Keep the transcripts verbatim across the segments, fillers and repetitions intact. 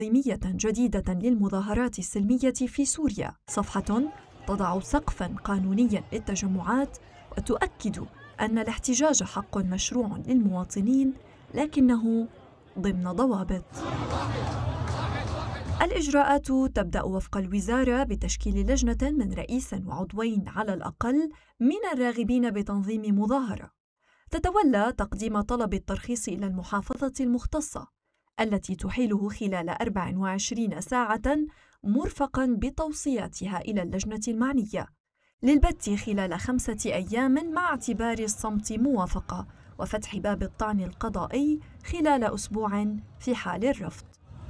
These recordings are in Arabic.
تنظيمية جديدة للمظاهرات السلمية في سوريا، صفحة تضع سقفاً قانونياً للتجمعات وتؤكد أن الاحتجاج حق مشروع للمواطنين لكنه ضمن ضوابط. الإجراءات تبدأ وفق الوزارة بتشكيل لجنة من رئيس وعضوين على الأقل من الراغبين بتنظيم مظاهرة، تتولى تقديم طلب الترخيص إلى المحافظة المختصة التي تحيله خلال أربع وعشرين ساعة مرفقاً بتوصياتها إلى اللجنة المعنية للبت خلال خمسة أيام مع اعتبار الصمت موافقة وفتح باب الطعن القضائي خلال أسبوع في حال الرفض.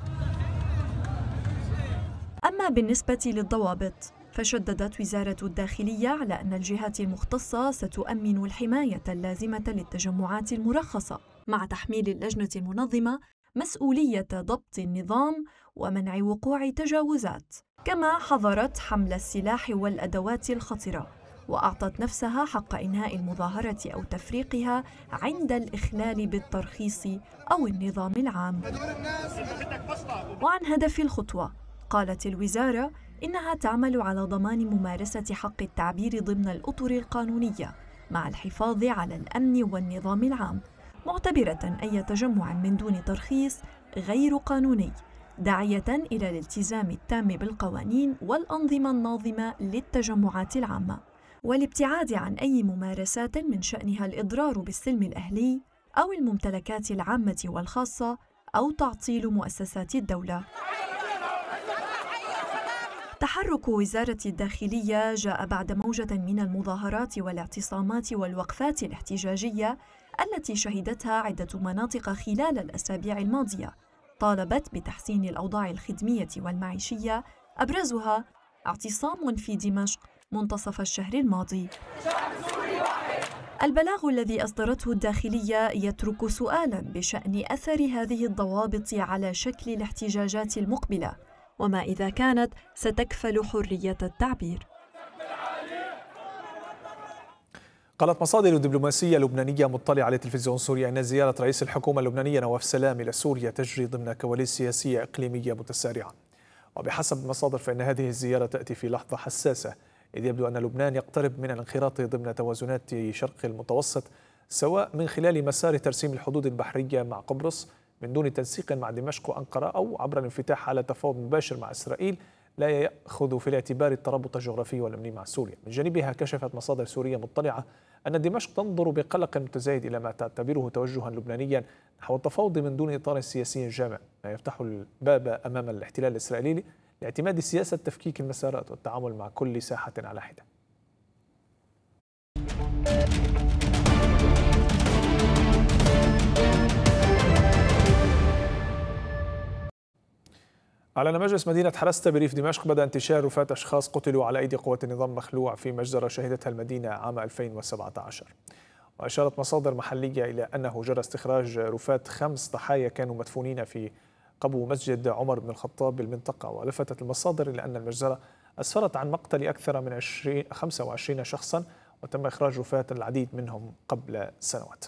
أما بالنسبة للضوابط فشددت وزارة الداخلية على أن الجهات المختصة ستؤمن الحماية اللازمة للتجمعات المرخصة مع تحميل اللجنة المنظمة مسؤولية ضبط النظام ومنع وقوع تجاوزات، كما حظرت حمل السلاح والأدوات الخطرة وأعطت نفسها حق إنهاء المظاهرة أو تفريقها عند الإخلال بالترخيص أو النظام العام. وعن هدف الخطوة قالت الوزارة إنها تعمل على ضمان ممارسة حق التعبير ضمن الأطر القانونية مع الحفاظ على الأمن والنظام العام، معتبرة أي تجمع من دون ترخيص غير قانوني، داعية إلى الالتزام التام بالقوانين والأنظمة الناظمة للتجمعات العامة والابتعاد عن أي ممارسات من شأنها الإضرار بالسلم الأهلي أو الممتلكات العامة والخاصة أو تعطيل مؤسسات الدولة. تحرك وزارة الداخلية جاء بعد موجة من المظاهرات والاعتصامات والوقفات الاحتجاجية التي شهدتها عدة مناطق خلال الأسابيع الماضية، طالبت بتحسين الأوضاع الخدمية والمعيشية، أبرزها اعتصام في دمشق منتصف الشهر الماضي. البلاغ الذي أصدرته الداخلية يترك سؤالاً بشأن أثر هذه الضوابط على شكل الاحتجاجات المقبلة، وما إذا كانت ستكفل حرية التعبير. قالت مصادر دبلوماسية لبنانية مطلعة على تلفزيون سوريا أن زيارة رئيس الحكومة اللبنانية نواف سلام إلى سوريا تجري ضمن كواليس سياسية إقليمية متسارعة، وبحسب المصادر فإن هذه الزيارة تأتي في لحظة حساسة، إذ يبدو أن لبنان يقترب من الانخراط ضمن توازنات شرق المتوسط، سواء من خلال مسار ترسيم الحدود البحرية مع قبرص من دون تنسيق مع دمشق وأنقرة أو عبر الانفتاح على تفاوض مباشر مع إسرائيل لا يأخذ في الاعتبار الترابط الجغرافي والأمني مع سوريا. من جانبها كشفت مصادر سورية مطلعة أن دمشق تنظر بقلق متزايد إلى ما تعتبره توجها لبنانيا نحو التفاوض من دون إطار سياسي جامع، ما يفتح الباب أمام الاحتلال الإسرائيلي لاعتماد سياسة تفكيك المسارات والتعامل مع كل ساحة على حدة. أعلن مجلس مدينة حرستا بريف دمشق بدأ انتشار رفاة أشخاص قتلوا على أيدي قوات النظام مخلوع في مجزرة شهدتها المدينة عام ألفين وسبعة عشر. وأشارت مصادر محلية إلى أنه جرى استخراج رفاة خمس ضحايا كانوا مدفونين في قبو مسجد عمر بن الخطاب بالمنطقة. ولفتت المصادر إلى أن المجزرة أسفرت عن مقتل أكثر من خمسة وعشرين شخصا، وتم إخراج رفاة العديد منهم قبل سنوات.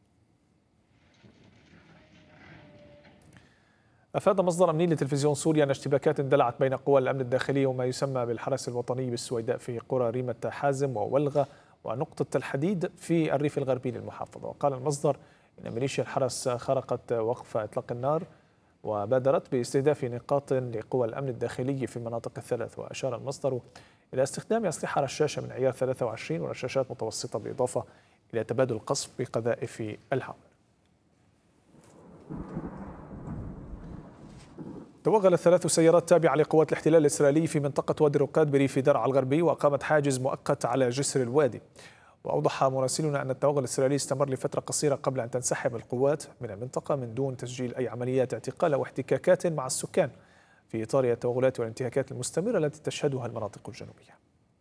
أفاد مصدر أمني لتلفزيون سوريا أن اشتباكات اندلعت بين قوى الأمن الداخلي وما يسمى بالحرس الوطني بالسويداء في قرى ريمة حازم وولغة ونقطة الحديد في الريف الغربي للمحافظة. وقال المصدر إن ميليشيا الحرس خرقت وقف إطلاق النار وبادرت باستهداف نقاط لقوى الأمن الداخلي في المناطق الثلاث. وأشار المصدر إلى استخدام أسلحة رشاشة من عيار ثلاثة وعشرين ورشاشات متوسطة بالإضافة إلى تبادل قصف بقذائف الهاون. توغلت ثلاث سيارات تابعة لقوات الاحتلال الإسرائيلي في منطقة وادي الرقاد بريف درعا الغربي وأقامت حاجز مؤقت على جسر الوادي. وأوضح مراسلنا أن التوغل الإسرائيلي استمر لفترة قصيرة قبل أن تنسحب القوات من المنطقة من دون تسجيل أي عمليات اعتقال أو احتكاكات مع السكان في إطار التوغلات والانتهاكات المستمرة التي تشهدها المناطق الجنوبية.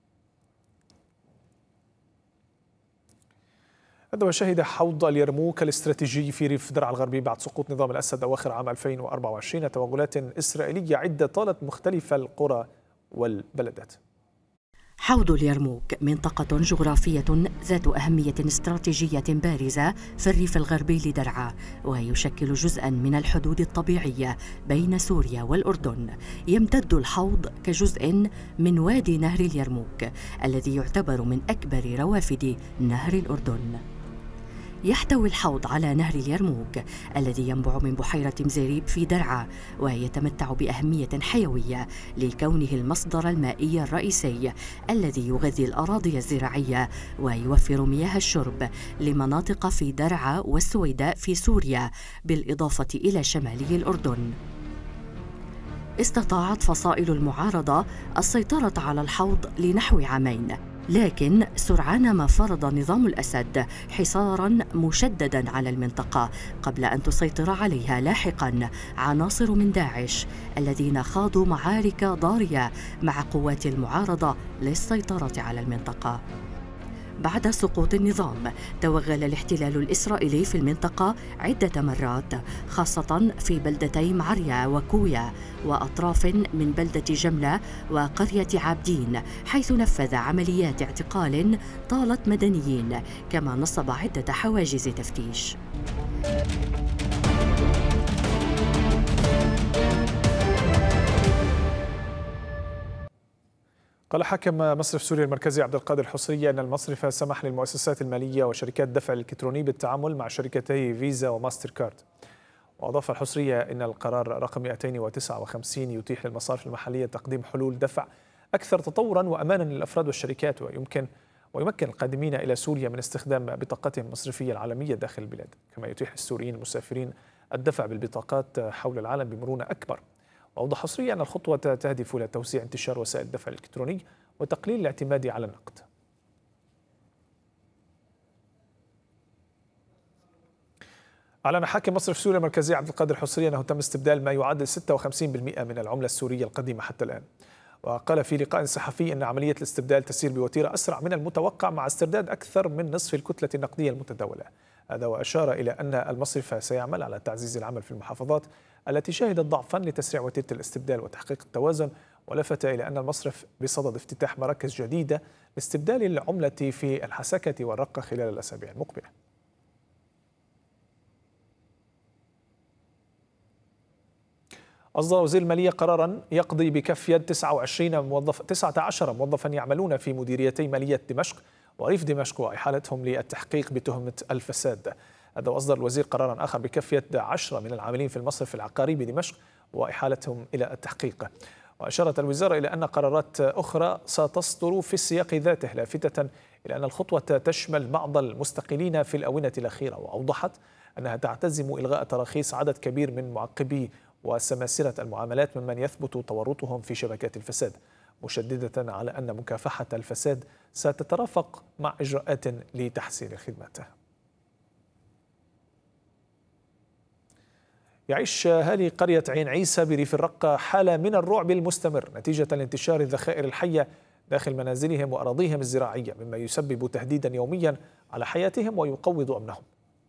عندما شهد حوض اليرموك الاستراتيجي في ريف درعا الغربي بعد سقوط نظام الأسد أواخر عام ألفين وأربعة وعشرين توغلات إسرائيلية عدة طالت مختلف القرى والبلدات. حوض اليرموك منطقة جغرافية ذات أهمية استراتيجية بارزة في الريف الغربي لدرعا، ويشكل جزءاً من الحدود الطبيعية بين سوريا والأردن. يمتد الحوض كجزء من وادي نهر اليرموك الذي يعتبر من أكبر روافد نهر الأردن. يحتوي الحوض على نهر اليرموك الذي ينبع من بحيرة مزيريب في درعا، ويتمتع بأهمية حيوية لكونه المصدر المائي الرئيسي الذي يغذي الأراضي الزراعية ويوفر مياه الشرب لمناطق في درعا والسويداء في سوريا، بالإضافة إلى شمالي الأردن. استطاعت فصائل المعارضة السيطرة على الحوض لنحو عامين، لكن سرعان ما فرض نظام الأسد حصاراً مشدداً على المنطقة قبل أن تسيطر عليها لاحقاً عناصر من داعش الذين خاضوا معارك ضارية مع قوات المعارضة للسيطرة على المنطقة. بعد سقوط النظام توغل الاحتلال الإسرائيلي في المنطقة عدة مرات، خاصة في بلدتي معريا وكويا وأطراف من بلدة جملة وقرية عابدين، حيث نفذ عمليات اعتقال طالت مدنيين، كما نصب عدة حواجز تفتيش. قال حاكم مصرف سوريا المركزي عبد القادر الحصري أن المصرف سمح للمؤسسات المالية وشركات الدفع الإلكتروني بالتعامل مع شركتي فيزا وماستر كارد. وأضاف الحصري أن القرار رقم مئتين وتسعة وخمسين يتيح للمصارف المحلية تقديم حلول دفع أكثر تطوراً وأماناً للأفراد والشركات، ويمكن ويمكن القادمين إلى سوريا من استخدام بطاقتهم المصرفية العالمية داخل البلاد، كما يتيح للسوريين المسافرين الدفع بالبطاقات حول العالم بمرونة أكبر. وأوضح حصري أن الخطوة تهدف إلى توسيع انتشار وسائل الدفع الإلكتروني وتقليل الاعتماد على النقد. أعلن حاكم مصرف سوريا المركزي عبد القادر الحصري أنه تم استبدال ما يعادل ستة وخمسين بالمئة من العملة السورية القديمة حتى الآن. وقال في لقاء صحفي أن عملية الاستبدال تسير بوتيرة أسرع من المتوقع مع استرداد أكثر من نصف الكتلة النقدية المتداولة. هذا وأشار إلى أن المصرف سيعمل على تعزيز العمل في المحافظات التي شهدت ضعفا لتسريع وتيرة الاستبدال وتحقيق التوازن. ولفت إلى أن المصرف بصدد افتتاح مراكز جديدة لاستبدال العملة في الحسكة والرقة خلال الأسابيع المقبلة. أصدر وزير المالية قرارا يقضي بكف يد تسعة وعشرين موظف تسعة عشر موظفا يعملون في مديريتي مالية دمشق وريف دمشق وإحالتهم للتحقيق بتهمة الفساد. هذا وأصدر الوزير قرارا آخر بكف يد عشرة من العاملين في المصرف العقاري بدمشق وإحالتهم إلى التحقيق. وأشارت الوزارة إلى أن قرارات أخرى ستصدر في السياق ذاته، لافتة إلى أن الخطوة تشمل بعض المستقلين في الآونة الأخيرة. وأوضحت أنها تعتزم إلغاء تراخيص عدد كبير من معقبي وسماسرة المعاملات ممن يثبت تورطهم في شبكات الفساد، مشددة على أن مكافحة الفساد ستترافق مع إجراءات لتحسين الخدمات. يعيش أهالي قرية عين عيسى بريف الرقة حالة من الرعب المستمر نتيجة لانتشار الذخائر الحية داخل منازلهم وأراضيهم الزراعية، مما يسبب تهديدا يوميا على حياتهم ويقوض أمنهم.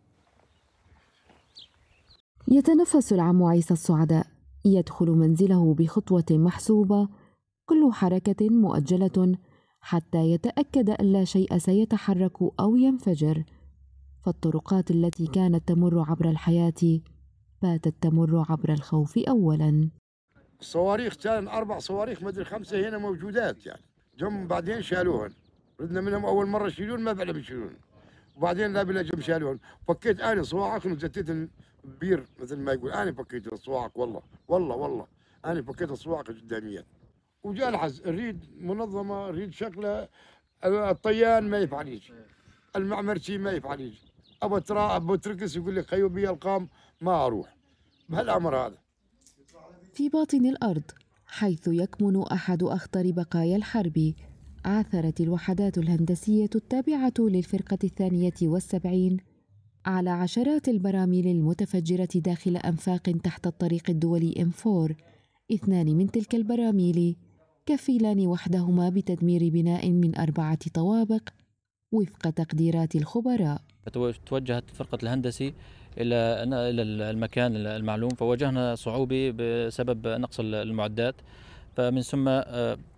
يتنفس العم عيسى السعداء، يدخل منزله بخطوة محسوبة، كل حركة مؤجلة حتى يتأكد أن لا شيء سيتحرك أو ينفجر. فالطرقات التي كانت تمر عبر الحياة باتت تمر عبر الخوف أولا. الصواريخ كان أربع صواريخ مدري خمسة هنا موجودات، يعني جم بعدين شالوهن، ردنا منهم أول مرة يشيلون ما بعلم يشيلون، وبعدين لا بلا جم شالوهن. فكيت أنا صواعق وزتيت بير مثل ما يقول، أنا فكيت الصواعق والله والله والله أنا فكيت الصواعق قداميات. وجاء الحز نريد منظمة، نريد شكله، الطيان ما يفعل يجي، المعمرشي ما يفعل يجي، أبو ترى أبو تركس يقول لي خيو بي القام ما أروح بهالأمر هذا. في باطن الأرض حيث يكمن أحد أخطر بقايا الحرب، عثرت الوحدات الهندسية التابعة للفرقة الثانية والسبعين على عشرات البراميل المتفجرة داخل أنفاق تحت الطريق الدولي إم أربعة. اثنان من تلك البراميل كفيلان وحدهما بتدمير بناء من أربعة طوابق وفق تقديرات الخبراء. توجهت فرقة الهندسي إلى إلى المكان المعلوم، فواجهنا صعوبة بسبب نقص المعدات، فمن ثم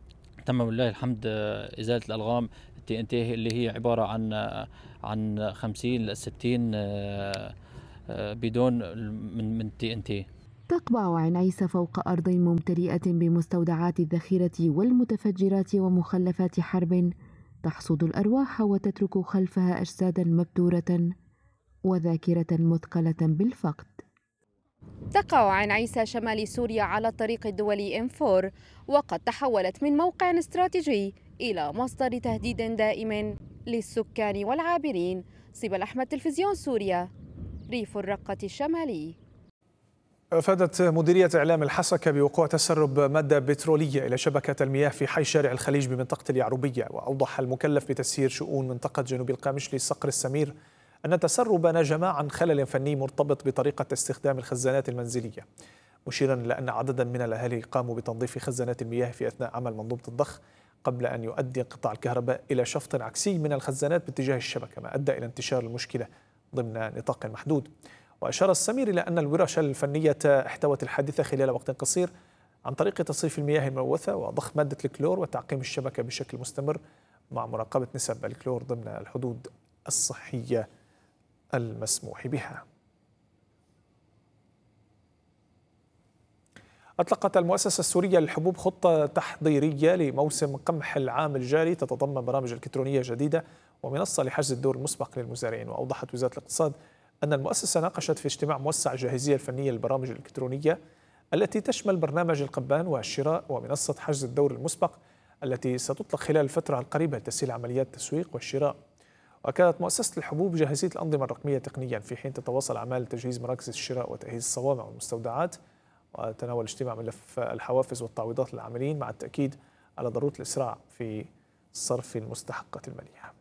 تم ولله الحمد إزالة الألغام التي ان تي اللي هي عبارة عن عن خمسين ل ستين بدون من من تي ان تي. تقبع عين عيسى فوق أرض ممتلئة بمستودعات الذخيرة والمتفجرات ومخلفات حرب تحصد الأرواح وتترك خلفها أجسادا مبتورة وذاكرة مثقلة بالفقد. تقع عين عيسى شمال سوريا على الطريق الدولي إم أربعة، وقد تحولت من موقع استراتيجي إلى مصدر تهديد دائم للسكان والعابرين. صبا أحمد، تلفزيون سوريا، ريف الرقة الشمالي. أفادت مديرية إعلام الحسكة بوقوع تسرب مادة بترولية إلى شبكة المياه في حي شارع الخليج بمنطقة اليعربية. وأوضح المكلف بتسيير شؤون منطقة جنوب القامشلي صقر السمير أن التسرب نجم عن خلل فني مرتبط بطريقة استخدام الخزانات المنزلية، مشيرا لأن عددا من الأهالي قاموا بتنظيف خزانات المياه في أثناء عمل منظومة الضخ قبل أن يؤدي انقطاع الكهرباء إلى شفط عكسي من الخزانات باتجاه الشبكة، ما أدى إلى انتشار المشكلة ضمن نطاق محدود. وأشار السمير إلى أن الورش الفنية احتوت الحادثة خلال وقت قصير عن طريق تصريف المياه الملوثة وضخ مادة الكلور وتعقيم الشبكة بشكل مستمر مع مراقبة نسب الكلور ضمن الحدود الصحية المسموح بها. أطلقت المؤسسة السورية للحبوب خطة تحضيرية لموسم قمح العام الجاري تتضمن برامج إلكترونية جديدة ومنصة لحجز الدور المسبق للمزارعين. وأوضحت وزارة الاقتصاد أن المؤسسة ناقشت في اجتماع موسع الجاهزية الفنية للبرامج الإلكترونية التي تشمل برنامج القبان والشراء ومنصة حجز الدور المسبق التي ستطلق خلال الفترة القريبة لتسهيل عمليات التسويق والشراء. وأكدت مؤسسة الحبوب جاهزية الأنظمة الرقمية تقنيا في حين تتواصل أعمال تجهيز مراكز الشراء وتجهيز الصوامع والمستودعات. وتناول الاجتماع ملف الحوافز والتعويضات للعاملين مع التأكيد على ضرورة الإسراع في صرف المستحقات المالية.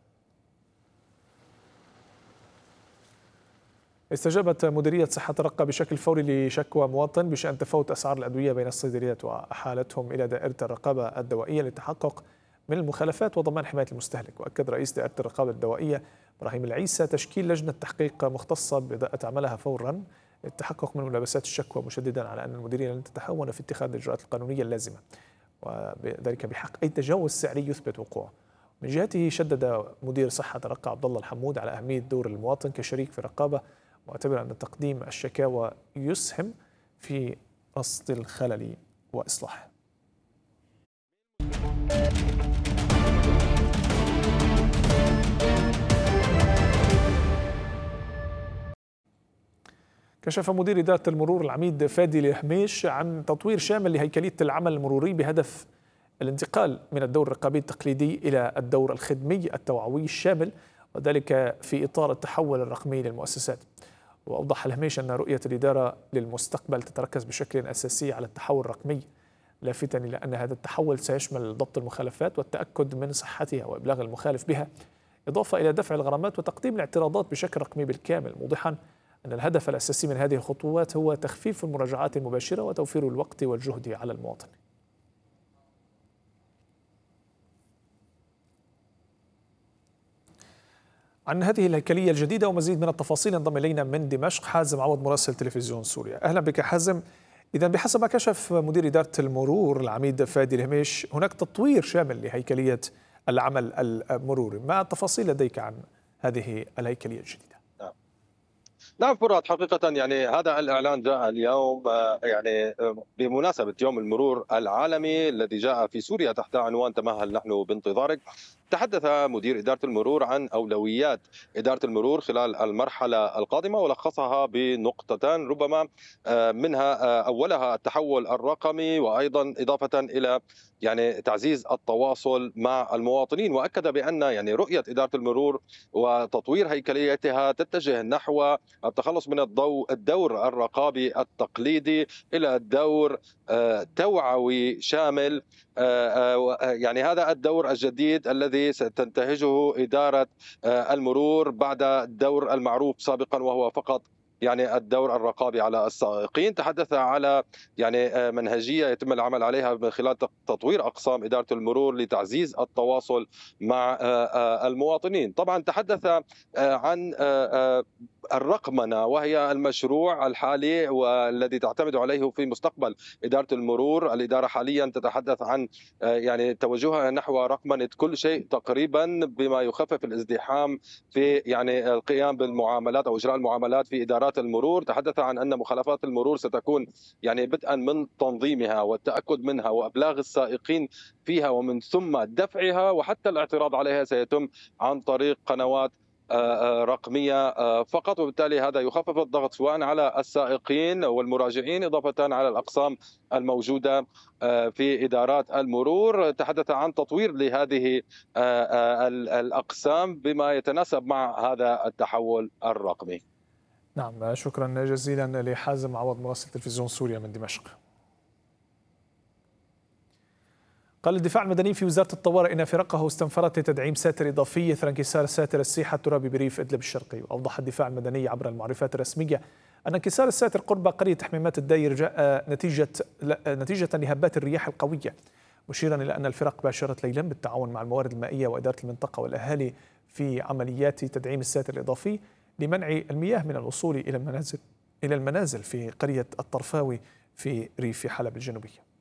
استجابت مديرية صحة الرقة بشكل فوري لشكوى مواطن بشأن تفاوت أسعار الأدوية بين الصيدليات وأحالتهم إلى دائرة الرقابة الدوائية للتحقق من المخالفات وضمان حماية المستهلك. وأكد رئيس دائرة الرقابة الدوائية إبراهيم العيسى تشكيل لجنة تحقيق مختصة بدأت عملها فورا للتحقق من ملابسات الشكوى، مشددا على أن المديرية لن تتهاون في اتخاذ الإجراءات القانونية اللازمة وذلك بحق أي تجاوز سعري يثبت وقوعه. من جهته شدد مدير صحة الرقة عبد الله الحمود على أهمية دور المواطن كشريك في الرقابة، واعتبر أن تقديم الشكاوى يسهم في رصد الخلل وإصلاحه. كشف مدير إدارة المرور العميد فادي الهميش عن تطوير شامل لهيكلية العمل المروري بهدف الانتقال من الدور الرقابي التقليدي إلى الدور الخدمي التوعوي الشامل، وذلك في إطار التحول الرقمي للمؤسسات. وأوضح الهميش أن رؤية الإدارة للمستقبل تتركز بشكل أساسي على التحول الرقمي، لافتا إلى أن هذا التحول سيشمل ضبط المخالفات والتأكد من صحتها وإبلاغ المخالف بها، إضافة إلى دفع الغرامات وتقديم الاعتراضات بشكل رقمي بالكامل، موضحا أن الهدف الأساسي من هذه الخطوات هو تخفيف المراجعات المباشرة وتوفير الوقت والجهد على المواطن. عن هذه الهيكلية الجديدة ومزيد من التفاصيل انضم إلينا من دمشق حازم عوض مراسل تلفزيون سوريا. أهلا بك حازم. إذا بحسب ما كشف مدير إدارة المرور العميد فادي الهميش هناك تطوير شامل لهيكلية العمل المروري، ما التفاصيل لديك عن هذه الهيكلية الجديدة؟ نعم فرات، حقيقة يعني هذا الإعلان جاء اليوم يعني بمناسبة يوم المرور العالمي الذي جاء في سوريا تحت عنوان تمهل نحن بانتظارك. تحدث مدير إدارة المرور عن أولويات إدارة المرور خلال المرحلة القادمة ولخصها بنقطتان ربما منها أولها التحول الرقمي، وأيضا إضافة إلى يعني تعزيز التواصل مع المواطنين. وأكد بأن يعني رؤية إدارة المرور وتطوير هيكليتها تتجه نحو التخلص من الضوء الدور الرقابي التقليدي إلى الدور توعوي شامل، يعني هذا الدور الجديد الذي ستنتهجه إدارة المرور بعد الدور المعروف سابقا وهو فقط يعني الدور الرقابي على السائقين. تحدث على يعني منهجية يتم العمل عليها من خلال تطوير أقسام إدارة المرور لتعزيز التواصل مع المواطنين. طبعا تحدث عن الرقمنة، وهي المشروع الحالي والذي تعتمد عليه في مستقبل إدارة المرور. الإدارة حاليا تتحدث عن يعني توجهها نحو رقمنة كل شيء تقريبا، بما يخفف الازدحام في يعني القيام بالمعاملات أو إجراء المعاملات في إدارات المرور. تحدث عن أن مخالفات المرور ستكون يعني بدءا من تنظيمها والتأكد منها وأبلاغ السائقين فيها، ومن ثم دفعها، وحتى الاعتراض عليها سيتم عن طريق قنوات رقمية فقط. وبالتالي هذا يخفف الضغط سواء على السائقين والمراجعين إضافة على الأقسام الموجودة في إدارات المرور. تحدث عن تطوير لهذه الأقسام بما يتناسب مع هذا التحول الرقمي. نعم، شكرا جزيلا لحازم عوض مراسل تلفزيون سوريا من دمشق. قال الدفاع المدني في وزارة الطوارئ إن فرقه استنفرت لتدعيم ساتر إضافي إثر انكسار ساتر السيحة الترابي بريف إدلب الشرقي. وأوضح الدفاع المدني عبر المعرفات الرسمية أن انكسار الساتر قرب قرية حميمات الداير جاء نتيجة نتيجة لهبات الرياح القوية، مشيرا إلى أن الفرق باشرت ليلا بالتعاون مع الموارد المائية وإدارة المنطقة والأهالي في عمليات تدعيم الساتر الإضافي لمنع المياه من الوصول إلى المنازل إلى المنازل في قرية الطرفاوي في ريف حلب الجنوبية.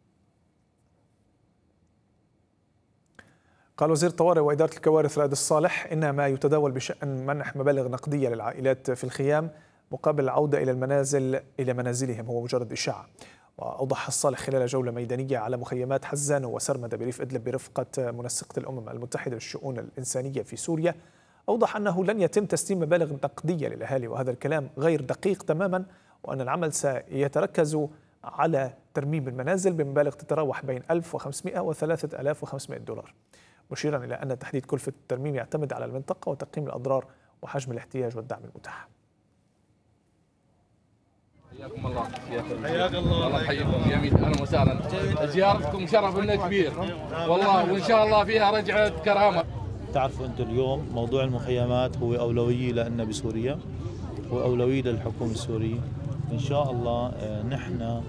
قال وزير الطوارئ وإدارة الكوارث رائد الصالح إن ما يتداول بشأن منح مبالغ نقدية للعائلات في الخيام مقابل العودة إلى المنازل إلى منازلهم هو مجرد إشاعة. وأوضح الصالح خلال جولة ميدانية على مخيمات حزانو وسرمدة بريف إدلب برفقة منسقة الأمم المتحدة للشؤون الإنسانية في سوريا، أوضح أنه لن يتم تسليم مبالغ نقدية للأهالي، وهذا الكلام غير دقيق تماما، وأن العمل سيتركز على ترميم المنازل بمبالغ تتراوح بين ألف وخمسمائة وثلاثة آلاف وخمسمائة دولار، مشيرا إلى أن تحديد كلفة الترميم يعتمد على المنطقة وتقييم الأضرار وحجم الاحتياج والدعم المتاح. حياكم الله. حياك الله. الله يحييكم يمين. اهلا وسهلا. زيارتكم شرف لنا كبير والله، وان شاء الله فيها رجعه كرامه. تعرفوا انتم اليوم موضوع المخيمات هو اولويه لنا بسوريا واولويه للحكومه السوريه. ان شاء الله نحن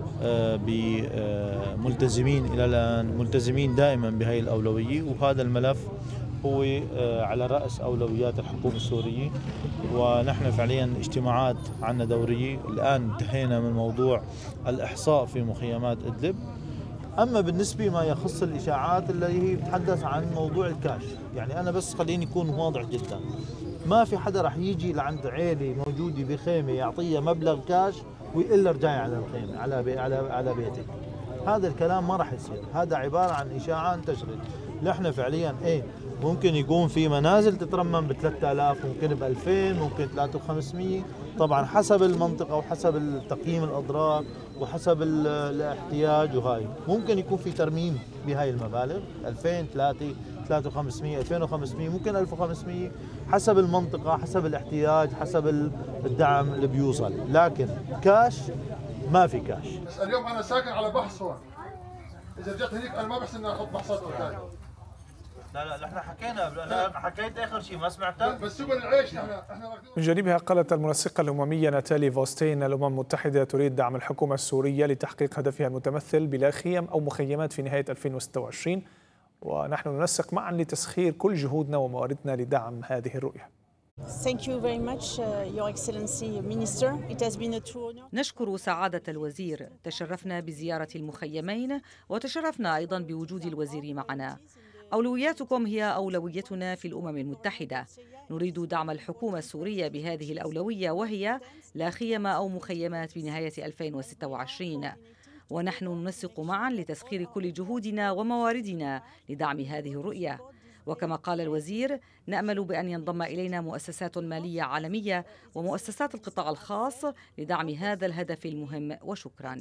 ملتزمين الى الان، ملتزمين دائما بهي الاولويه، وهذا الملف هو على رأس أولويات الحكومة السورية. ونحن فعليا اجتماعات عنا دورية. الآن انتهينا من موضوع الإحصاء في مخيمات إدلب. أما بالنسبة ما يخص الإشاعات اللي هي بتحدث عن موضوع الكاش، يعني أنا بس خليني أكون واضح جدا، ما في حدا رح يجي لعند عيلة موجودة بخيمة يعطيها مبلغ كاش ويقول له ارجعي على الخيمة على بي على على بيتك. هذا الكلام ما رح يصير، هذا عبارة عن إشاعة انتشرت. نحن فعليا إيه ممكن يكون في منازل تترمم ب ثلاثة آلاف، ممكن ب ألفين، ممكن ثلاثة آلاف وخمسمائة، طبعا حسب المنطقة وحسب تقييم الأضرار وحسب الاحتياج. وهاي ممكن يكون في ترميم بهاي المبالغ ألفين، ثلاثة، ثلاثة آلاف وخمسمائة، ألفين وخمسمائة، ممكن ألف وخمسمائة، حسب المنطقة، حسب الاحتياج، حسب الدعم اللي بيوصل. لكن كاش ما في كاش. اليوم أنا ساكن على بحص هون، إذا رجعت هنيك أنا ما بحس إني أخذ بحصات وثاني. لا لا نحن حكينا، انا حكيت اخر شيء ما سمعته. بس سوبر العيش نحن احنا من جانبها قالت المنسقة الأممية ناتالي فوستين الأمم المتحدة تريد دعم الحكومة السورية لتحقيق هدفها المتمثل بلا خيم أو مخيمات في نهاية ألفين وستة وعشرين، ونحن ننسق معا لتسخير كل جهودنا ومواردنا لدعم هذه الرؤية. نشكر سعادة الوزير، تشرفنا بزيارة المخيمين وتشرفنا أيضا بوجود الوزير معنا. أولوياتكم هي أولويتنا في الأمم المتحدة. نريد دعم الحكومة السورية بهذه الأولوية، وهي لا خيم أو مخيمات بنهاية ألفين وستة وعشرين، ونحن ننسق معا لتسخير كل جهودنا ومواردنا لدعم هذه الرؤية. وكما قال الوزير، نأمل بأن ينضم إلينا مؤسسات مالية عالمية ومؤسسات القطاع الخاص لدعم هذا الهدف المهم. وشكرا.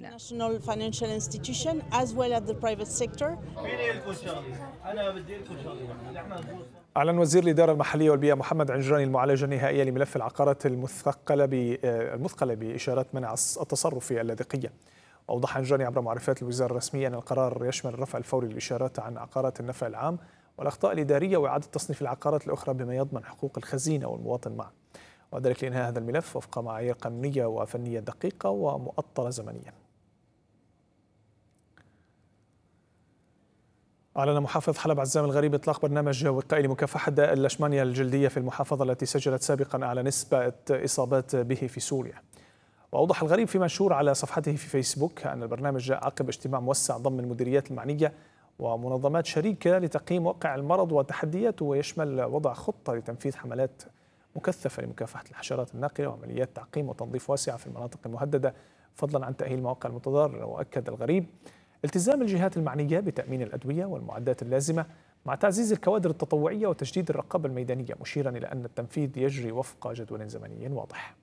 أعلن وزير الإدارة المحلية والبيئة محمد عنجراني المعالجة النهائية لملف العقارات المثقلة المثقلة بإشارات منع التصرف اللاذقية. وأوضح عنجراني عبر معرفات الوزارة الرسمية أن القرار يشمل الرفع الفوري للإشارات عن عقارات النفع العام والأخطاء الإدارية وإعادة تصنيف العقارات الأخرى بما يضمن حقوق الخزينة والمواطن معا، وذلك لإنهاء هذا الملف وفق معايير قانونية وفنية دقيقة ومؤطرة زمنيا. أعلن محافظ حلب عزام الغريب إطلاق برنامج وقائي لمكافحة داء اللشمانيا الجلدية في المحافظة التي سجلت سابقا أعلى نسبة إصابات به في سوريا. وأوضح الغريب في منشور على صفحته في فيسبوك أن البرنامج جاء عقب اجتماع موسع ضم المديريات المعنية ومنظمات شريكة لتقييم واقع المرض وتحدياته، ويشمل وضع خطة لتنفيذ حملات مكثفة لمكافحة الحشرات الناقلة وعمليات تعقيم وتنظيف واسعة في المناطق المهددة، فضلا عن تأهيل مواقع المتضرر. وأكد الغريب التزام الجهات المعنية بتأمين الأدوية والمعدات اللازمة مع تعزيز الكوادر التطوعية وتجديد الرقابة الميدانية، مشيرا إلى أن التنفيذ يجري وفق جدول زمني واضح.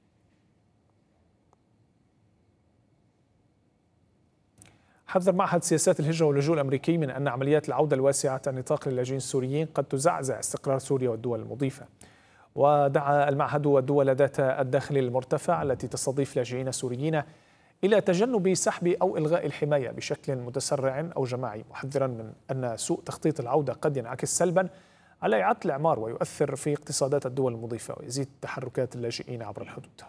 حذر معهد سياسات الهجرة واللجوء الأمريكي من أن عمليات العودة الواسعة النطاق للاجئين السوريين قد تزعزع استقرار سوريا والدول المضيفة. ودعا المعهد والدول ذات الدخل المرتفع التي تستضيف لاجئين سوريين إلى تجنب سحب أو إلغاء الحماية بشكل متسرع أو جماعي، محذرا من أن سوء تخطيط العودة قد ينعكس سلبا على إعادة الإعمار ويؤثر في اقتصادات الدول المضيفة ويزيد تحركات اللاجئين عبر الحدود.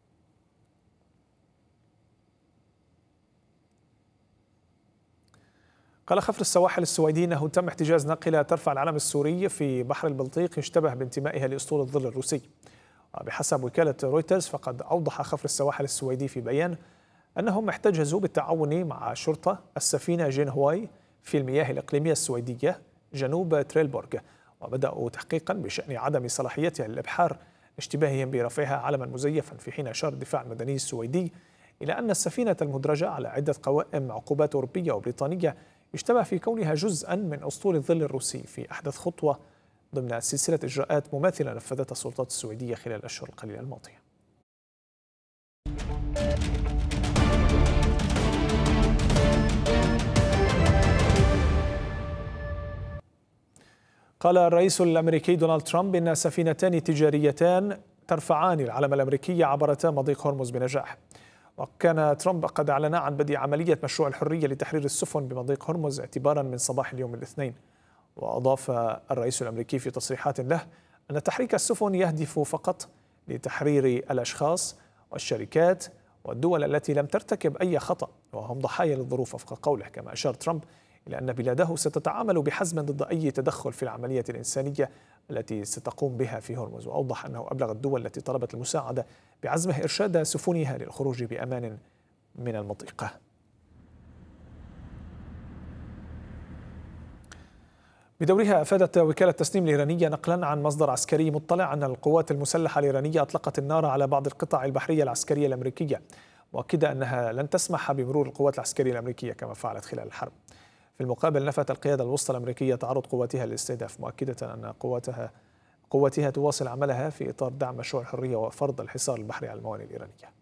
قال خفر السواحل السويدي أنه تم احتجاز ناقلة ترفع العلم السوري في بحر البلطيق يشتبه بانتمائها لأسطول الظل الروسي. وبحسب وكالة رويترز فقد أوضح خفر السواحل السويدي في بيان أنهم احتجزوا بالتعاون مع شرطة السفينة جين هواي في المياه الإقليمية السويدية جنوب تريلبورغ، وبدأوا تحقيقا بشأن عدم صلاحيتها للإبحار اشتباههم برفعها علما مزيفا، في حين أشار الدفاع المدني السويدي إلى أن السفينة المدرجة على عدة قوائم عقوبات أوروبية وبريطانية يشتبه في كونها جزءا من أسطول الظل الروسي في أحدث خطوة ضمن سلسلة إجراءات مماثلة نفذتها السلطات السويدية خلال الأشهر القليلة الماضية. قال الرئيس الأمريكي دونالد ترامب إن سفينتان تجاريتان ترفعان العلم الأمريكي عبرتا مضيق هرمز بنجاح. وكان ترامب قد أعلن عن بدء عملية مشروع الحرية لتحرير السفن بمضيق هرمز اعتبارا من صباح اليوم الاثنين. وأضاف الرئيس الأمريكي في تصريحات له أن تحريك السفن يهدف فقط لتحرير الأشخاص والشركات والدول التي لم ترتكب أي خطأ وهم ضحايا للظروف وفق قوله. كما أشار ترامب إلى أن بلاده ستتعامل بحزم ضد أي تدخل في العملية الإنسانية التي ستقوم بها في هرمز. وأوضح أنه أبلغ الدول التي طلبت المساعدة بعزمه إرشاد سفنها للخروج بأمان من المضيق. بدورها أفادت وكالة تسنيم الإيرانية نقلا عن مصدر عسكري مطلع أن القوات المسلحة الإيرانية أطلقت النار على بعض القطع البحرية العسكرية الأمريكية، مؤكدة أنها لن تسمح بمرور القوات العسكرية الأمريكية كما فعلت خلال الحرب. في المقابل نفت القيادة الوسطى الأمريكية تعرض قواتها للاستهداف، مؤكدة أن قواتها قواتها تواصل عملها في إطار دعم مشروع الحرية وفرض الحصار البحري على الموانئ الإيرانية.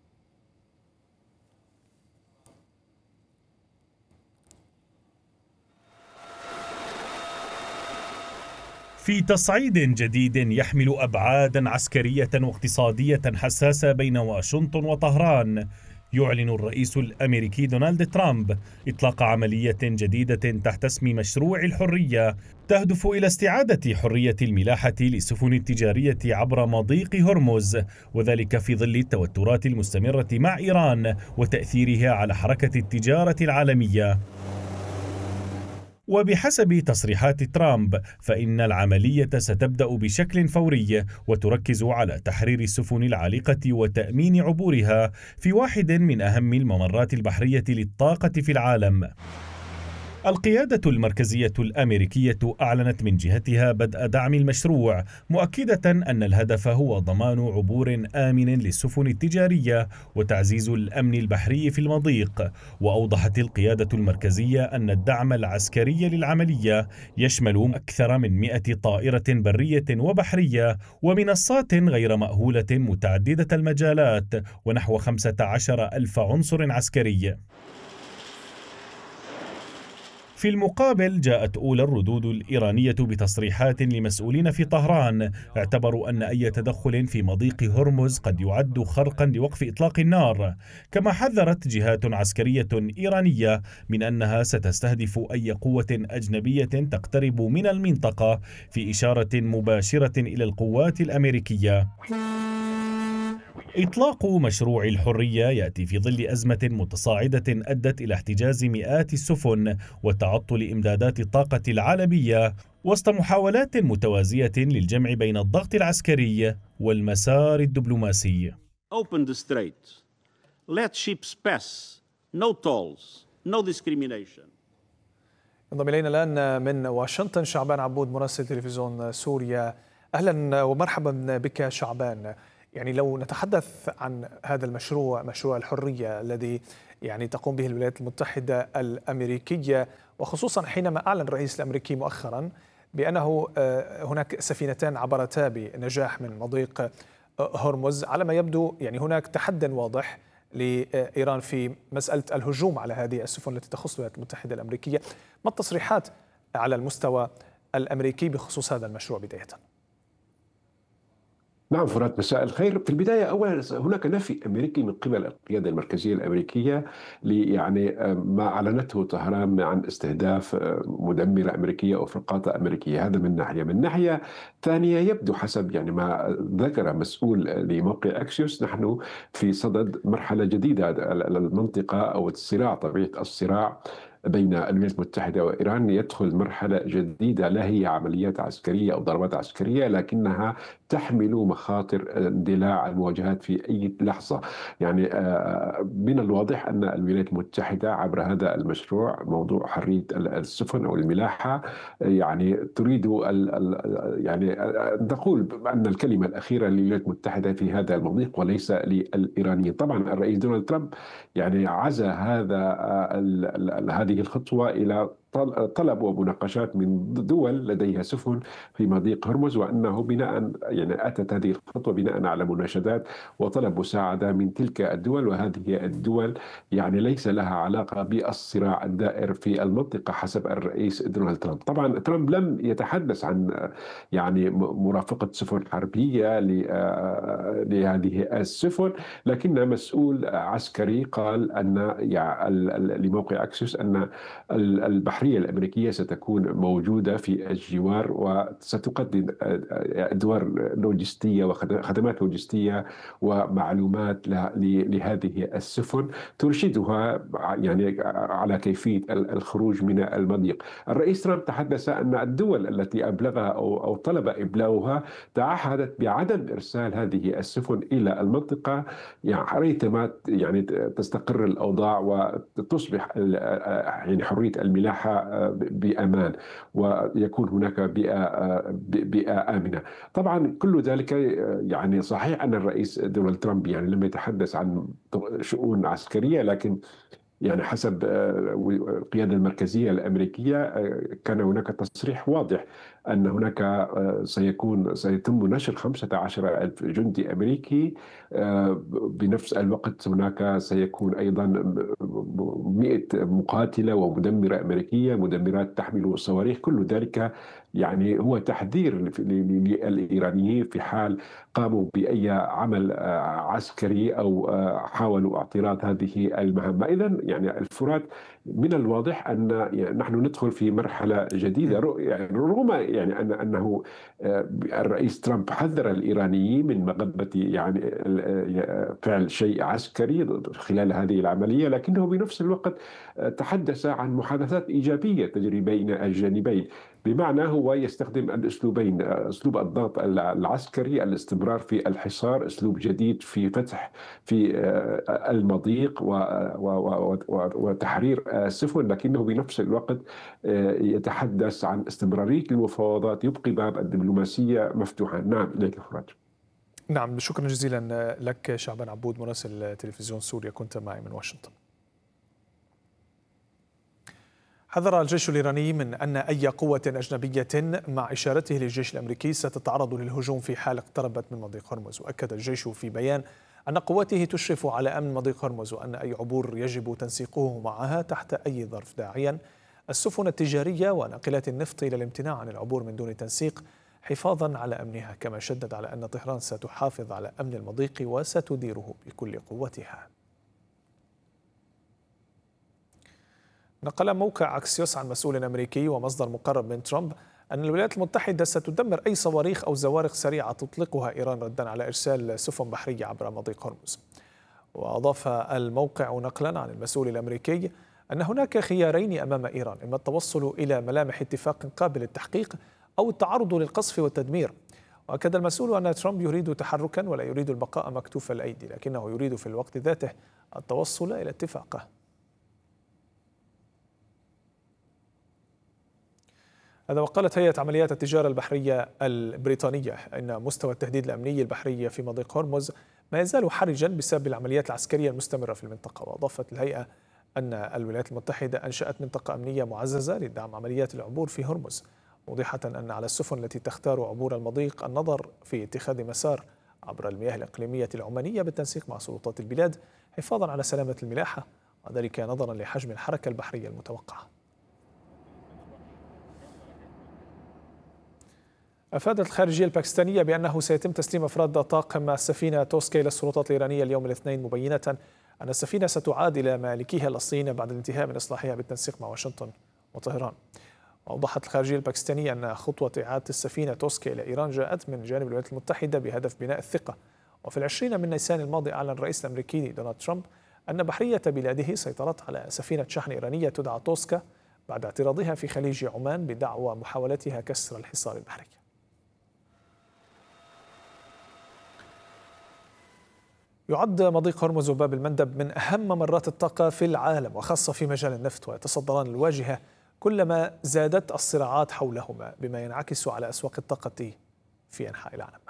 في تصعيد جديد يحمل أبعادا عسكرية واقتصادية حساسة بين واشنطن وطهران، يعلن الرئيس الأمريكي دونالد ترامب إطلاق عملية جديدة تحت اسم مشروع الحرية تهدف إلى استعادة حرية الملاحة للسفن التجارية عبر مضيق هرمز، وذلك في ظل التوترات المستمرة مع إيران وتأثيرها على حركة التجارة العالمية. وبحسب تصريحات ترامب فإن العملية ستبدأ بشكل فوري وتركز على تحرير السفن العالقة وتأمين عبورها في واحد من أهم الممرات البحرية للطاقة في العالم. القيادة المركزية الأمريكية أعلنت من جهتها بدء دعم المشروع، مؤكدة أن الهدف هو ضمان عبور آمن للسفن التجارية وتعزيز الأمن البحري في المضيق. وأوضحت القيادة المركزية أن الدعم العسكري للعملية يشمل أكثر من مئة طائرة برية وبحرية ومنصات غير مأهولة متعددة المجالات ونحو خمسة عشر ألف عنصر عسكري. في المقابل جاءت أولى الردود الإيرانية بتصريحات لمسؤولين في طهران اعتبروا أن أي تدخل في مضيق هرمز قد يعد خرقا لوقف إطلاق النار، كما حذرت جهات عسكرية إيرانية من أنها ستستهدف أي قوة أجنبية تقترب من المنطقة، في إشارة مباشرة إلى القوات الأمريكية. إطلاق مشروع الحرية يأتي في ظل أزمة متصاعدة أدت إلى احتجاز مئات السفن وتعطل إمدادات الطاقة العالمية وسط محاولات متوازية للجمع بين الضغط العسكري والمسار الدبلوماسي. Open the strait. Let ships pass. No tolls. No discrimination. انضم الينا الان من واشنطن شعبان عبود مراسل تلفزيون سوريا. اهلا ومرحبا بك شعبان. يعني لو نتحدث عن هذا المشروع، مشروع الحرية الذي يعني تقوم به الولايات المتحدة الأمريكية، وخصوصا حينما أعلن الرئيس الأمريكي مؤخرا بأنه هناك سفينتان عبرتا بنجاح من مضيق هرمز، على ما يبدو يعني هناك تحدي واضح لإيران في مسألة الهجوم على هذه السفن التي تخص الولايات المتحدة الأمريكية. ما التصريحات على المستوى الأمريكي بخصوص هذا المشروع بداية؟ نعم فرات، مساء الخير. في البداية أولا هناك نفي أمريكي من قبل القيادة المركزية الأمريكية يعني ما أعلنته طهران عن استهداف مدمرة أمريكية أو فرقاطة أمريكية. هذا من ناحية. من ناحية ثانية يبدو حسب يعني ما ذكر مسؤول لموقع أكسيوس نحن في صدد مرحلة جديدة للمنطقة أو الصراع، طبيعة الصراع بين الولايات المتحدة وإيران يدخل مرحلة جديدة، لا هي عمليات عسكرية أو ضربات عسكرية لكنها تحمل مخاطر اندلاع المواجهات في أي لحظة. يعني من الواضح أن الولايات المتحدة عبر هذا المشروع موضوع حرية السفن أو الملاحة يعني تريد يعني نقول أن الكلمة الأخيرة للولايات المتحدة في هذا المضيق وليس للإيرانيين. طبعا الرئيس دونالد ترامب يعني عزا هذا هذه الخطوة إلى طلب ومناقشات من دول لديها سفن في مضيق هرمز، وأنه بناء يعني أتت هذه الخطوة بناء على مناشدات وطلب مساعدة من تلك الدول، وهذه الدول يعني ليس لها علاقة بالصراع الدائر في المنطقة حسب الرئيس دونالد ترامب. طبعا ترامب لم يتحدث عن يعني مرافقة سفن حربية لهذه السفن، لكن مسؤول عسكري قال أن يعني لموقع أكسيوس أن البحر البحرية الأمريكية ستكون موجودة في الجوار وستقدم أدوار لوجستية وخدمات لوجستية ومعلومات لهذه السفن ترشدها يعني على كيفية الخروج من المضيق. الرئيس ترامب تحدث أن الدول التي أبلغها أو أو طلب إبلاغها تعهدت بعدم إرسال هذه السفن إلى المنطقة يعني ريثما يعني تستقر الأوضاع وتصبح يعني حرية الملاحة بأمان ويكون هناك بيئة بيئة آمنة. طبعا كل ذلك يعني صحيح أن الرئيس دونالد ترامب يعني لم يتحدث عن شؤون عسكرية، لكن يعني حسب القيادة المركزية الأمريكية كان هناك تصريح واضح أن هناك سيكون سيتم نشر خمسة عشر ألف جندي أمريكي، بنفس الوقت هناك سيكون أيضا مئة مقاتلة ومدمرة أمريكية، مدمرات تحمل صواريخ. كل ذلك يعني هو تحذير للإيرانيين في حال قاموا بأي عمل عسكري أو حاولوا اعتراض هذه المهمة. إذن يعني الفرات من الواضح أن يعني نحن ندخل في مرحلة جديدة، يعني رغم يعني أن أنه الرئيس ترامب حذر الإيرانيين من مغبة يعني فعل شيء عسكري خلال هذه العملية، لكنه بنفس الوقت تحدث عن محادثات إيجابية تجري بين الجانبين، بمعنى هو يستخدم الأسلوبين، أسلوب الضغط العسكري، الاستمرار في الحصار، أسلوب جديد في فتح في المضيق وتحرير السفن، لكنه بنفس الوقت يتحدث عن استمرارية المفاوضات، يبقي باب الدبلوماسية مفتوحا. نعم إليك فراج. نعم شكرا جزيلا لك شعبان عبود مراسل تلفزيون سوريا، كنت معي من واشنطن. حذر الجيش الإيراني من أن أي قوة أجنبية مع إشارته للجيش الأمريكي ستتعرض للهجوم في حال اقتربت من مضيق هرمز. وأكد الجيش في بيان أن قواته تشرف على أمن مضيق هرمز، وأن أي عبور يجب تنسيقه معها تحت أي ظرف، داعيا السفن التجارية وناقلات النفط إلى الامتناع عن العبور من دون تنسيق حفاظا على أمنها، كما شدد على أن طهران ستحافظ على أمن المضيق وستديره بكل قوتها. نقل موقع أكسيوس عن مسؤول أمريكي ومصدر مقرب من ترامب أن الولايات المتحدة ستدمر أي صواريخ أو زوارق سريعة تطلقها إيران ردا على إرسال سفن بحرية عبر مضيق هرمز. وأضاف الموقع نقلا عن المسؤول الأمريكي أن هناك خيارين أمام إيران، إما التوصل إلى ملامح اتفاق قابل للتحقيق أو التعرض للقصف والتدمير. وأكد المسؤول أن ترامب يريد تحركا ولا يريد البقاء مكتوف الأيدي، لكنه يريد في الوقت ذاته التوصل إلى اتفاق. هذا وقالت هيئة عمليات التجارة البحرية البريطانية أن مستوى التهديد الأمني البحري في مضيق هرمز ما يزال حرجا بسبب العمليات العسكرية المستمرة في المنطقة. وأضافت الهيئة أن الولايات المتحدة أنشأت منطقة أمنية معززة لدعم عمليات العبور في هرمز، موضحة أن على السفن التي تختار عبور المضيق النظر في اتخاذ مسار عبر المياه الإقليمية العمانية بالتنسيق مع سلطات البلاد حفاظا على سلامة الملاحة، وذلك نظرا لحجم الحركة البحرية المتوقعة. أفادت الخارجية الباكستانية بأنه سيتم تسليم أفراد طاقم السفينة توسكا إلى السلطات الإيرانية اليوم الاثنين، مبينة أن السفينة ستعاد إلى مالكيها الأصليين بعد الانتهاء من إصلاحها بالتنسيق مع واشنطن وطهران. وأوضحت الخارجية الباكستانية أن خطوة إعادة السفينة توسكا إلى إيران جاءت من جانب الولايات المتحدة بهدف بناء الثقة. وفي العشرين من نيسان الماضي أعلن الرئيس الأمريكي دونالد ترامب أن بحرية بلاده سيطرت على سفينة شحن إيرانية تدعى توسكا بعد اعتراضها في خليج عمان بدعوى محاولتها كسر الحصار البحري. يعد مضيق هرمز وباب المندب من أهم ممرات الطاقة في العالم، وخاصة في مجال النفط، ويتصدران الواجهة كلما زادت الصراعات حولهما، بما ينعكس على أسواق الطاقة في أنحاء العالم.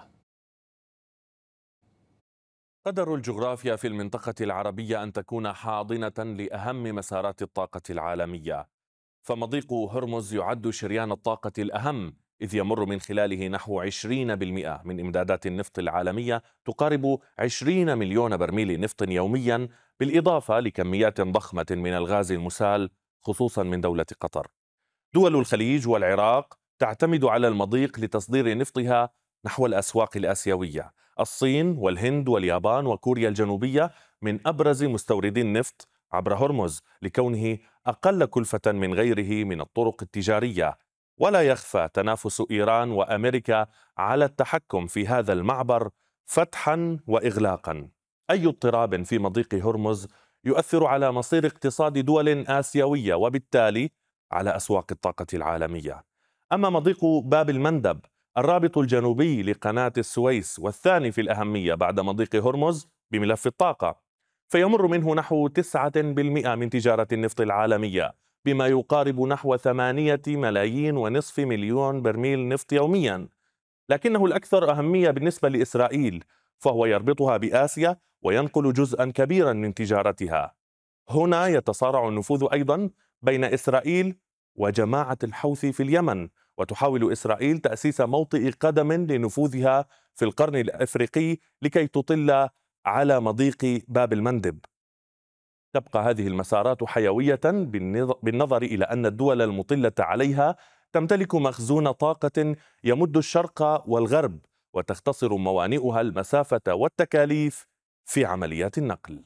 قدر الجغرافيا في المنطقة العربية أن تكون حاضنة لأهم مسارات الطاقة العالمية، فمضيق هرمز يعد شريان الطاقة الأهم، إذ يمر من خلاله نحو عشرين بالمئة من إمدادات النفط العالمية، تقارب عشرين مليون برميل نفط يوميا، بالإضافة لكميات ضخمة من الغاز المسال خصوصا من دولة قطر. دول الخليج والعراق تعتمد على المضيق لتصدير نفطها نحو الأسواق الآسيوية. الصين والهند واليابان وكوريا الجنوبية من أبرز مستوردي النفط عبر هرمز، لكونه أقل كلفة من غيره من الطرق التجارية. ولا يخفى تنافس إيران وأمريكا على التحكم في هذا المعبر فتحا وإغلاقا. أي اضطراب في مضيق هرمز يؤثر على مصير اقتصاد دول آسيوية، وبالتالي على أسواق الطاقة العالمية. أما مضيق باب المندب الرابط الجنوبي لقناة السويس والثاني في الأهمية بعد مضيق هرمز بملف الطاقة، فيمر منه نحو تسعة بالمئة من تجارة النفط العالمية، بما يقارب نحو ثمانية ملايين ونصف مليون برميل نفط يوميا. لكنه الأكثر أهمية بالنسبة لإسرائيل، فهو يربطها بآسيا وينقل جزءا كبيرا من تجارتها. هنا يتصارع النفوذ أيضا بين إسرائيل وجماعة الحوثي في اليمن، وتحاول إسرائيل تأسيس موطئ قدم لنفوذها في القرن الأفريقي لكي تطل على مضيق باب المندب. تبقى هذه المسارات حيوية بالنظر إلى أن الدول المطلة عليها تمتلك مخزون طاقة يمد الشرق والغرب، وتختصر موانئها المسافة والتكاليف في عمليات النقل.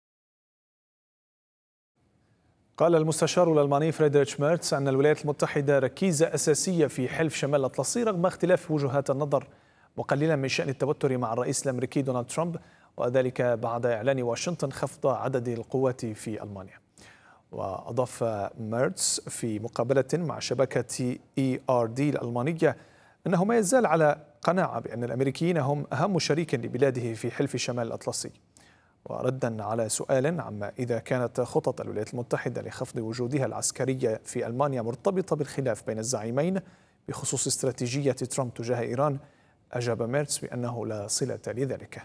قال المستشار الألماني فريدريش ميرتس أن الولايات المتحدة ركيزة أساسية في حلف شمال الأطلسي رغم اختلاف وجهات النظر، مقللا من شأن التوتر مع الرئيس الأمريكي دونالد ترامب، وذلك بعد إعلان واشنطن خفض عدد القوات في ألمانيا. وأضاف ميرتس في مقابلة مع شبكة إي آر دي الألمانية أنه ما يزال على قناعة بأن الأمريكيين هم أهم شريك لبلاده في حلف شمال الأطلسي. وردا على سؤال عما إذا كانت خطط الولايات المتحدة لخفض وجودها العسكري في ألمانيا مرتبطة بالخلاف بين الزعيمين بخصوص استراتيجية ترامب تجاه إيران، أجاب ميرتس بأنه لا صلة لذلك.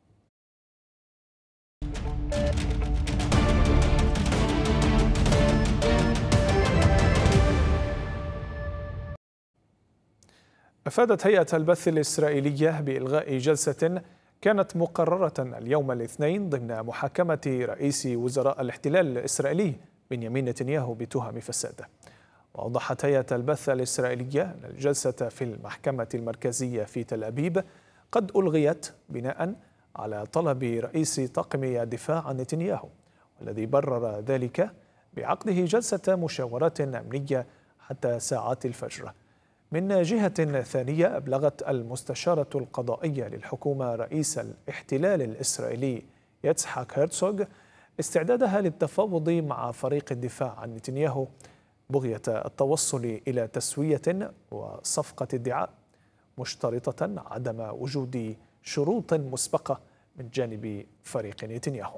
أفادت هيئة البث الإسرائيلية بإلغاء جلسة كانت مقررة اليوم الاثنين ضمن محاكمة رئيس وزراء الاحتلال الإسرائيلي بنيامين نتنياهو بتهم فساد. وأوضحت هيئة البث الإسرائيلية أن الجلسة في المحكمة المركزية في تل أبيب قد ألغيت بناء على طلب رئيس طاقم الدفاع نتنياهو، والذي برر ذلك بعقده جلسة مشاورات أمنية حتى ساعات الفجر. من جهة ثانية، أبلغت المستشارة القضائية للحكومة رئيس الاحتلال الإسرائيلي يتسحاك هرتزوغ استعدادها للتفاوض مع فريق الدفاع عن نتنياهو بغية التوصل إلى تسوية وصفقة ادعاء، مشترطة عدم وجود شروط مسبقة من جانب فريق نتنياهو.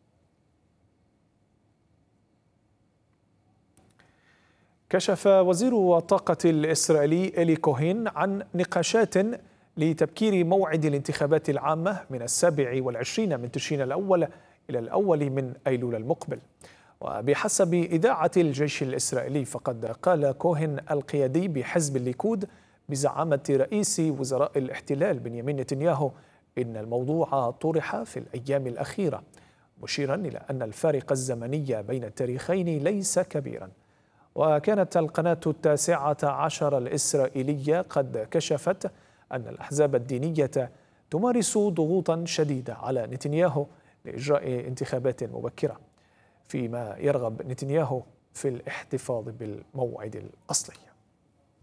كشف وزير الطاقة الإسرائيلي إلي كوهين عن نقاشات لتبكير موعد الانتخابات العامة من السابع والعشرين من تشرين الأول إلى الأول من أيلول المقبل. وبحسب إذاعة الجيش الإسرائيلي، فقد قال كوهين القيادي بحزب الليكود بزعامة رئيس وزراء الاحتلال بنيامين نتنياهو إن الموضوع طرح في الأيام الأخيرة، مشيرا إلى أن الفارق الزمني بين التاريخين ليس كبيرا. وكانت القناة التاسعة عشر الإسرائيلية قد كشفت أن الأحزاب الدينية تمارس ضغوطا شديدة على نتنياهو لإجراء انتخابات مبكرة، فيما يرغب نتنياهو في الاحتفاظ بالموعد الأصلي.